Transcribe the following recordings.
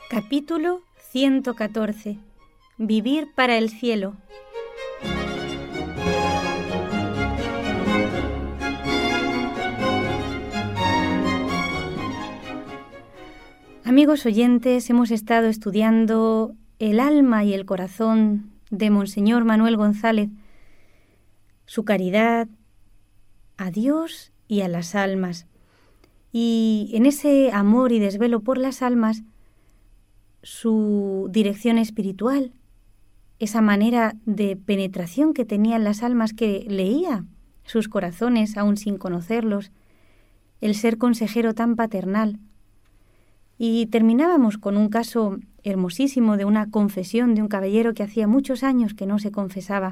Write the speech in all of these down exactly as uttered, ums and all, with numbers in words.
Capítulo ciento catorce. Vivir para el cielo. Amigos oyentes, hemos estado estudiando el alma y el corazón de Monseñor Manuel González, su caridad a Dios y a las almas. Y en ese amor y desvelo por las almas, su dirección espiritual, esa manera de penetración que tenían las almas, que leía sus corazones aún sin conocerlos, el ser consejero tan paternal. Y terminábamos con un caso hermosísimo de una confesión de un caballero que hacía muchos años que no se confesaba.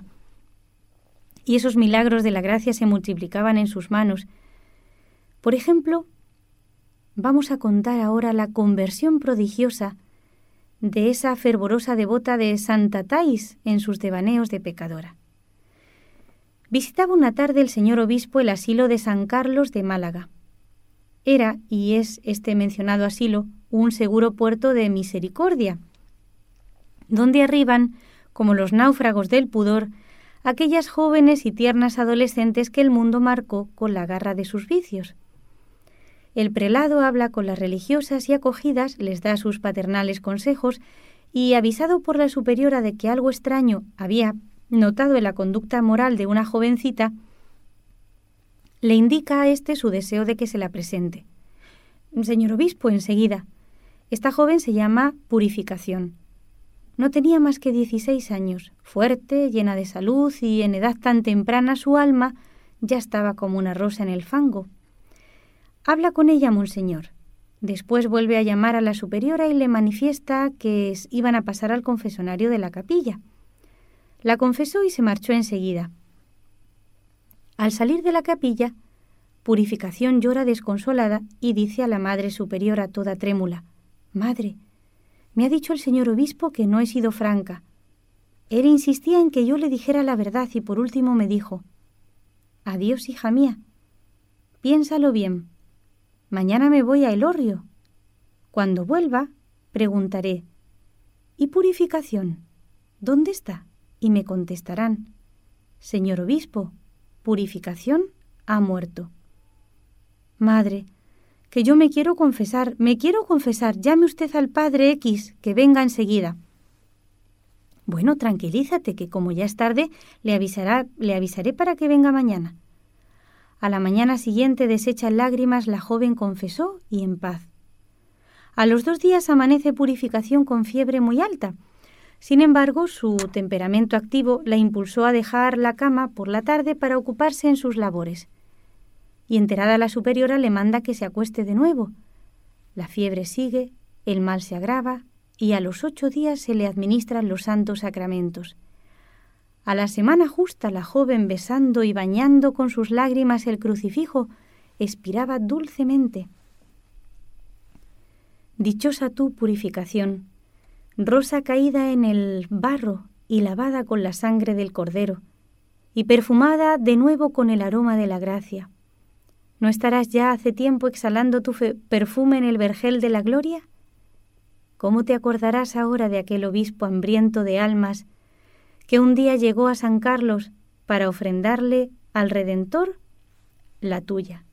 Y esos milagros de la gracia se multiplicaban en sus manos. Por ejemplo, vamos a contar ahora la conversión prodigiosa de esa fervorosa devota de Santa Thais en sus devaneos de pecadora. Visitaba una tarde el señor obispo el asilo de San Carlos de Málaga. Era y es este mencionado asilo un seguro puerto de misericordia, donde arriban, como los náufragos del pudor, aquellas jóvenes y tiernas adolescentes que el mundo marcó con la garra de sus vicios. El prelado habla con las religiosas y acogidas, les da sus paternales consejos y, avisado por la superiora de que algo extraño había notado en la conducta moral de una jovencita, le indica a éste su deseo de que se la presente. Señor obispo, enseguida. Esta joven se llama Purificación. No tenía más que dieciséis años, fuerte, llena de salud, y en edad tan temprana su alma ya estaba como una rosa en el fango. Habla con ella, monseñor. Después vuelve a llamar a la superiora y le manifiesta que iban a pasar al confesonario de la capilla. La confesó y se marchó enseguida. Al salir de la capilla, Purificación llora desconsolada y dice a la madre superiora toda trémula: «Madre, me ha dicho el señor obispo que no he sido franca. Él insistía en que yo le dijera la verdad y por último me dijo: adiós, hija mía. Piénsalo bien. Mañana me voy a Elorrio. Cuando vuelva, preguntaré: ¿y Purificación? ¿Dónde está? Y me contestarán: señor obispo, Purificación ha muerto. Madre, que yo me quiero confesar, me quiero confesar, llame usted al padre X, que venga enseguida». «Bueno, tranquilízate, que como ya es tarde, le avisará, le avisaré para que venga mañana». A la mañana siguiente, deshecha en lágrimas, la joven confesó y en paz. A los dos días amanece Purificación con fiebre muy alta. Sin embargo, su temperamento activo la impulsó a dejar la cama por la tarde para ocuparse en sus labores. Y enterada la superiora le manda que se acueste de nuevo. La fiebre sigue, el mal se agrava y a los ocho días se le administran los santos sacramentos. A la semana justa, la joven, besando y bañando con sus lágrimas el crucifijo, expiraba dulcemente. Dichosa tú, Purificación, rosa caída en el barro y lavada con la sangre del Cordero, y perfumada de nuevo con el aroma de la gracia. ¿No estarás ya hace tiempo exhalando tu fe- perfume en el vergel de la gloria? ¿Cómo te acordarás ahora de aquel obispo hambriento de almas que un día llegó a San Carlos para ofrendarle al Redentor la tuya?